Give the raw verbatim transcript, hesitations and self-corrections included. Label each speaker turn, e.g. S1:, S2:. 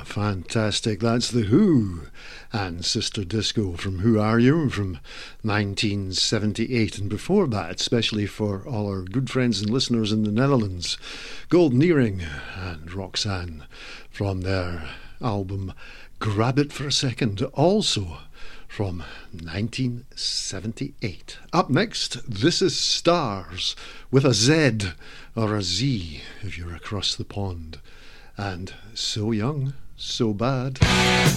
S1: Fantastic. That's The Who and Sister Disco from Who Are You from nineteen seventy-eight. And before that, especially for all our good friends and listeners in the Netherlands, Golden Earring and Roxanne from their album Grab It For A Second, also from nineteen seventy-eight. Up next, This Is Stars with a Z or a Z if you're across the pond. And So Young, So Bad.